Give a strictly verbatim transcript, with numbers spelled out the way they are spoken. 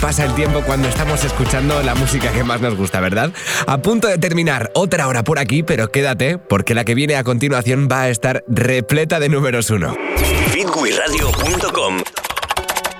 pasa el tiempo cuando estamos escuchando la música que más nos gusta, ¿verdad? A punto de terminar otra hora por aquí, pero quédate, porque la que viene a continuación va a estar repleta de números uno. Fitwiradio punto com